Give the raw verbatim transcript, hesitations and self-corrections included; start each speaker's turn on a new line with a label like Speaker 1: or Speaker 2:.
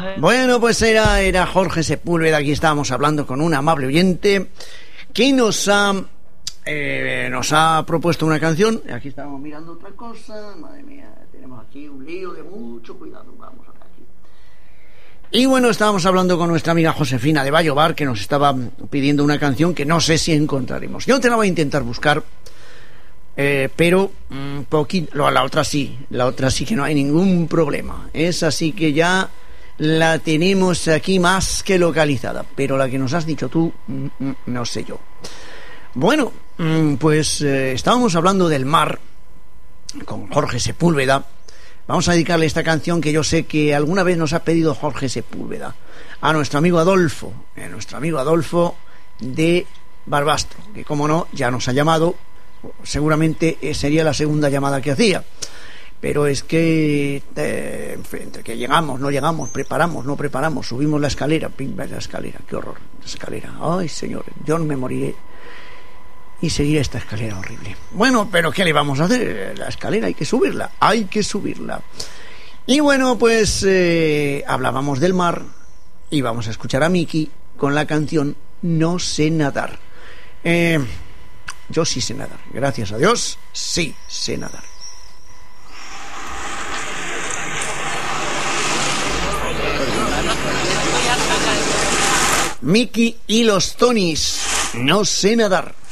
Speaker 1: Bueno, pues era, era Jorge Sepúlveda. Aquí estábamos hablando con un amable oyente que nos ha eh, nos ha propuesto una canción. Aquí estábamos mirando otra cosa. Madre mía, tenemos aquí un lío de mucho cuidado. Vamos a ver aquí. Y bueno, estábamos hablando con nuestra amiga Josefina de Vallobar, que nos estaba pidiendo una canción que no sé si encontraremos. Yo te la voy a intentar buscar. Eh, pero un poquito, la otra sí, la otra sí que no hay ningún problema. Esa sí que ya la tenemos aquí más que localizada, pero la que nos has dicho tú, no sé yo. Bueno, pues eh, estábamos hablando del mar con Jorge Sepúlveda. Vamos a dedicarle esta canción que yo sé que alguna vez nos ha pedido Jorge Sepúlveda a nuestro amigo Adolfo, a nuestro amigo Adolfo de Barbastro, que como no, ya nos ha llamado. Seguramente sería la segunda llamada que hacía, pero es que eh, entre que llegamos, no llegamos, preparamos, no preparamos, subimos la escalera, pim, la escalera, qué horror, la escalera, ay señor, yo no me moriré y seguiré esta escalera horrible. Bueno, pero ¿qué le vamos a hacer? La escalera hay que subirla, hay que subirla. Y bueno, pues eh, hablábamos del mar y vamos a escuchar a Miki con la canción No sé nadar. eh Yo sí sé nadar, gracias a Dios, sí sé nadar. Miki y los Tonys, No sé nadar.